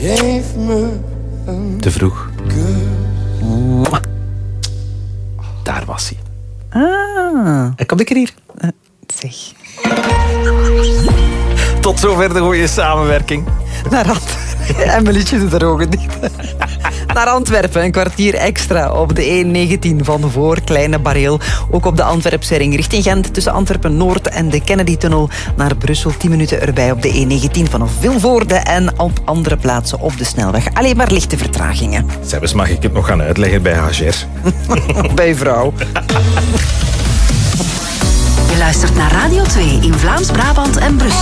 Te vroeg. Daar was hij. En kom ik er hier? Zeg. Tot zover de goede samenwerking. Naar Antwerpen. Emmelietje doet er ogen dicht. Naar Antwerpen, een kwartier extra op de E19 van voor Kleine Bareel. Ook op de Antwerpse ring richting Gent tussen Antwerpen-Noord en de Kennedy-tunnel naar Brussel. 10 minuten erbij op de E19 vanaf Vilvoorde en op andere plaatsen op de snelweg. Alleen maar lichte vertragingen. Zelfs mag ik het nog gaan uitleggen bij Hager. Bij vrouw. Je luistert naar Radio 2 in Vlaams-Brabant en Brussel.